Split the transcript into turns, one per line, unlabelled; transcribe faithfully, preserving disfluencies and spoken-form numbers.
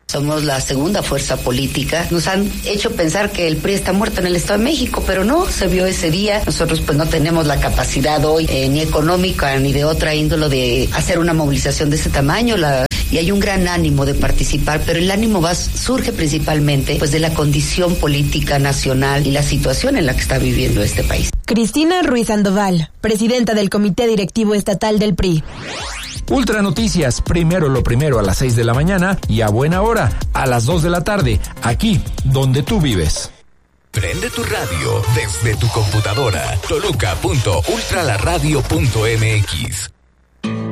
Somos la segunda fuerza política. Nos han hecho pensar que el P R I está muerto en el Estado de México, pero no, se vio ese día. Nosotros pues no tenemos la capacidad hoy, eh, ni económica, ni de otra índole de hacer una movilización de ese tamaño. La, y hay un gran ánimo de participar, pero el ánimo va, surge principalmente pues de la condición política nacional y la situación en la que está viviendo este país.
Cristina Ruiz Sandoval, presidenta del Comité Directivo Estatal del P R I.
Ultra Noticias, primero lo primero a las seis de la mañana y a buena hora, a las dos de la tarde, aquí donde tú vives.
Prende tu radio desde tu computadora, toluca punto ultralaradio punto m x.